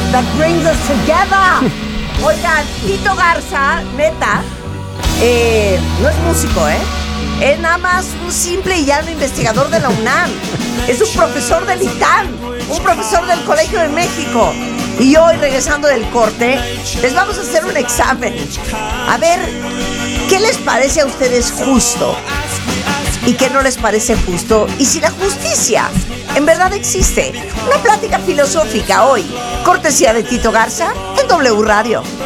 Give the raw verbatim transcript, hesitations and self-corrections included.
that brings us together. Oigan, Tito Garza, neta, eh, no es músico, ¿eh? Es nada más un simple y llano investigador de la UNAM. Es un profesor del ITAM, un profesor del Colegio de México. Y hoy, regresando del corte, les vamos a hacer un examen. A ver, ¿qué les parece a ustedes justo? ¿Y qué no les parece justo? Y si la justicia en verdad existe. Una plática filosófica hoy. Cortesía de Tito Garza en W Radio.